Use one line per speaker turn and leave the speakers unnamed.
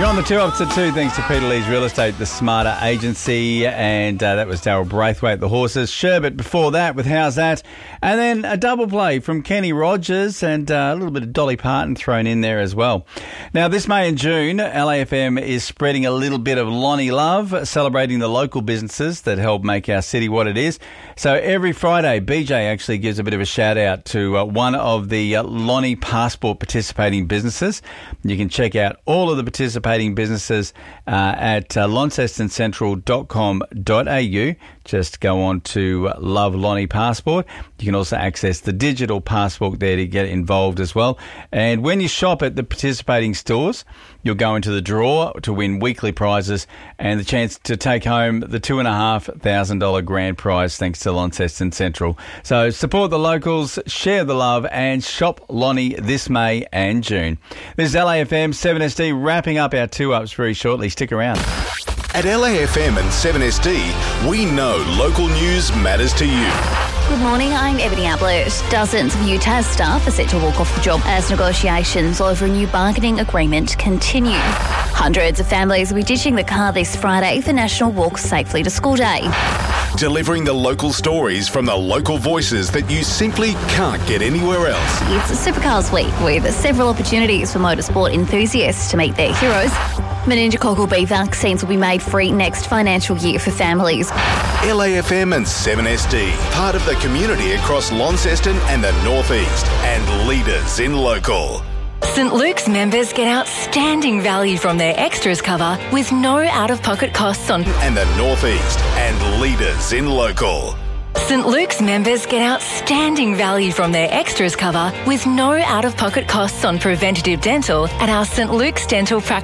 You're on the 2 up to 2 thanks to Peter Lee's Real Estate, the Smarter Agency, and that was Daryl Braithwaite, the Horses. Sherbet before that with How's That? And then a double play from Kenny Rogers and a little bit of Dolly Parton thrown in there as well. Now, this May and June, LAFM is spreading a little bit of Lonnie love, celebrating the local businesses that help make our city what it is. So every Friday, BJ actually gives a bit of a shout out to one of the Lonnie Passport participating businesses. You can check out all of the participating businesses at launcestoncentral.com.au. Just go on to Love Lonnie Passport. You can also access the digital passport there to get involved as well. And when you shop at the participating stores, you'll go into the draw to win weekly prizes and the chance to take home the $2,500 grand prize thanks to Launceston Central. So support the locals, share the love and shop Lonnie this May and June. This is LAFM 7SD wrapping up our 2-ups very shortly. Stick around.
At LAFM and 7SD, we know local news matters to you.
Good morning, I'm Ebony Ablett. Dozens of UTAS staff are set to walk off the job as negotiations over a new bargaining agreement continue. Hundreds of families will be ditching the car this Friday for National Walk Safely to School Day.
Delivering the local stories from the local voices that you simply can't get anywhere else.
It's Supercars Week with several opportunities for motorsport enthusiasts to meet their heroes. Meningococcal B vaccines will be made free next financial year for families.
LAFM and 7SD, part of the community across Launceston and the North East, and leaders in local.
St Luke's members get outstanding value from their extras cover with no out-of-pocket costs on...
And the North East, and leaders in local.
St Luke's members get outstanding value from their extras cover with no out-of-pocket costs on preventative dental at our St Luke's Dental practice.